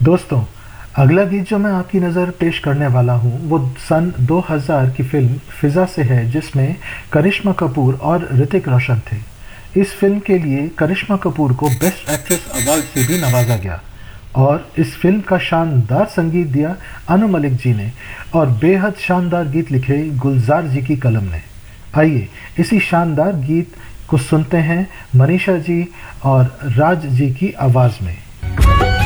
दोस्तों, अगला गीत जो मैं आपकी नज़र पेश करने वाला हूँ वो सन 2000 की फिल्म फिज़ा से है, जिसमें करिश्मा कपूर और ऋतिक रोशन थे। इस फिल्म के लिए करिश्मा कपूर को बेस्ट एक्ट्रेस अवार्ड से भी नवाजा गया और इस फिल्म का शानदार संगीत दिया अनु मलिक जी ने और बेहद शानदार गीत लिखे गुलजार जी की कलम ने। आइए इसी शानदार गीत को सुनते हैं मनीषा जी और राज जी की आवाज़ में।